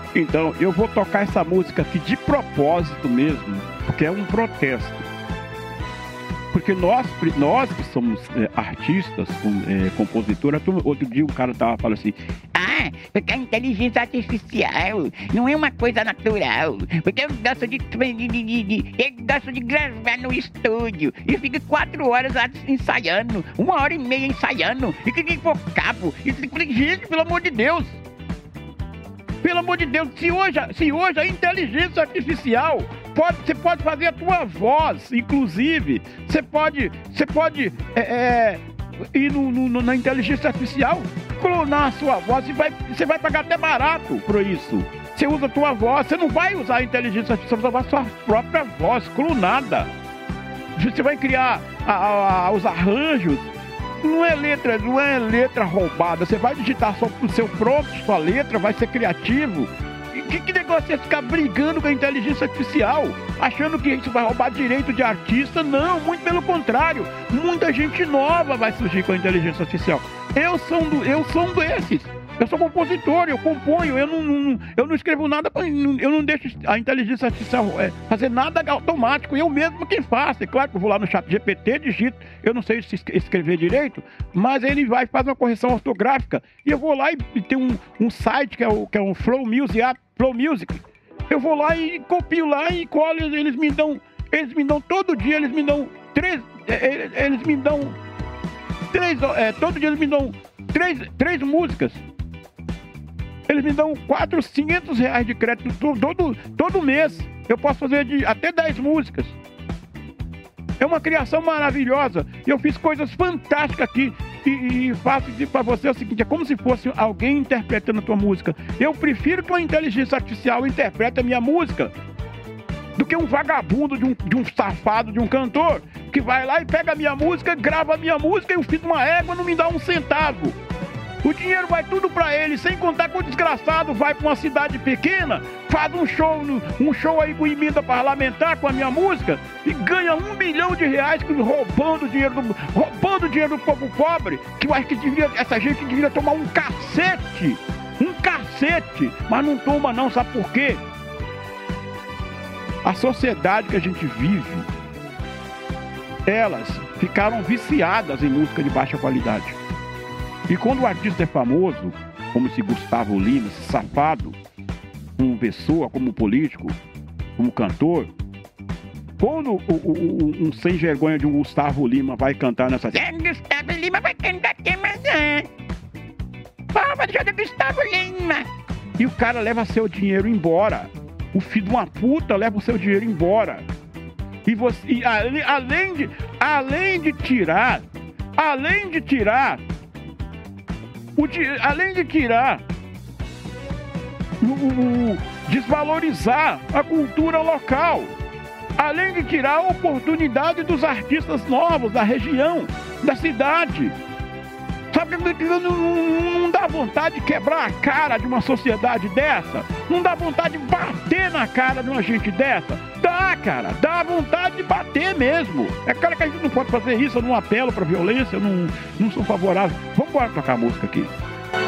Então, eu vou tocar essa música aqui de propósito mesmo, porque é um protesto. Porque nós que somos artistas, compositores, outro dia um cara tava falando assim, porque a inteligência artificial não é uma coisa natural, porque eu gosto de gravar no estúdio e fico 4 horas ensaiando, 1h30 ensaiando, e que for cabo, gente, pelo amor de Deus! Pelo amor de Deus, se hoje a inteligência artificial você pode fazer a tua voz, inclusive, você pode ir na inteligência artificial, clonar a sua voz e você vai pagar até barato por isso. Você usa a tua voz, você não vai usar a inteligência artificial, você vai usar a sua própria voz clonada. Você vai criar os arranjos. Não é letra roubada. Você vai digitar só pro seu próprio, sua letra, vai ser criativo. Que negócio é ficar brigando com a inteligência artificial? Achando que isso vai roubar direito de artista? Não, muito pelo contrário. Muita gente nova vai surgir com a inteligência artificial. Eu sou um desses. Eu sou compositor, eu componho, eu não escrevo nada, eu não deixo a inteligência artificial fazer nada automático, eu mesmo quem faço. É claro que eu vou lá no chat GPT, digito, eu não sei se escrever direito, mas ele vai fazer uma correção ortográfica, e eu vou lá e tem um site que é um Flow Music, eu vou lá e copio lá e colo, eles me dão todo dia, todo dia eles me dão três músicas. Eles me dão 400 reais de crédito todo mês. Eu posso fazer até 10 músicas. É uma criação maravilhosa. Eu fiz coisas fantásticas aqui. E faço para você o seguinte: é como se fosse alguém interpretando a tua música. Eu prefiro que uma inteligência artificial interprete a minha música do que um vagabundo de um safado, de um cantor, que vai lá e pega a minha música, grava a minha música e eu fiz uma égua e não me dá um centavo. O dinheiro vai tudo pra ele, sem contar que o desgraçado vai pra uma cidade pequena, faz um show aí com emenda parlamentar com a minha música e ganha R$1 milhão roubando dinheiro do povo pobre, que eu acho que essa gente deveria tomar um cacete, mas não toma não, sabe por quê? A sociedade que a gente vive, elas ficaram viciadas em música de baixa qualidade. E quando o artista é famoso, como esse Gustavo Lima, esse safado, como pessoa, como político, como cantor, quando um sem vergonha de um Gustavo Lima vai cantar nessa... Gustavo Lima vai cantar aqui amanhã. Palma de Gustavo Lima. E o cara leva seu dinheiro embora. O filho de uma puta leva o seu dinheiro embora. E você, além de tirar, desvalorizar a cultura local, além de tirar a oportunidade dos artistas novos da região, da cidade. Sabe, não dá vontade de quebrar a cara de uma sociedade dessa? Não dá vontade de bater na cara de uma gente dessa? Dá, cara, dá vontade de bater mesmo. É claro que a gente não pode fazer isso, eu não apelo pra violência, eu não sou favorável. Vamos embora tocar a música aqui.